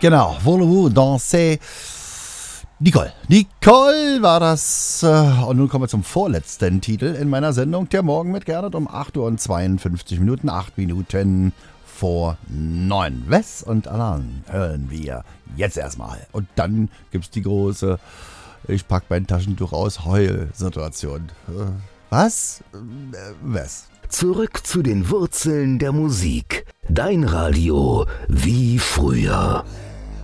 Genau, Voulez-vous danser? Nicole. Nicole war das. Und nun kommen wir zum vorletzten Titel in meiner Sendung. Der Morgen mit Gernot um 8 Uhr und 52 Minuten. 8 Minuten vor 9. Wes und Alain hören wir jetzt erstmal. Und dann gibt's die große Ich pack mein Taschentuch aus, Heul-Situation. Was? Wes? Zurück zu den Wurzeln der Musik. Dein Radio wie früher.